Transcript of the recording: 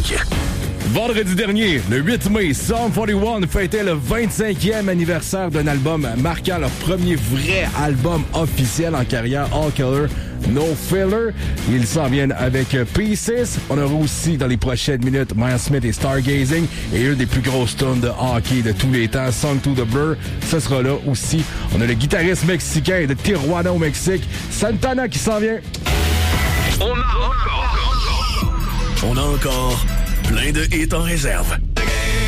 musique. Vendredi dernier, le 8 mai, Sum 41 fêtait le 25e anniversaire d'un album marquant leur premier vrai album officiel en carrière, All Killer, No Filler. Ils s'en viennent avec Pieces. On aura aussi dans les prochaines minutes Miles Smith et Stargazing et une des plus grosses tunes de hockey de tous les temps, Song to the Blur. Ce sera là aussi. On a le guitariste mexicain de Tijuana au Mexique, Santana, qui s'en vient. On a encore plein de hits en réserve.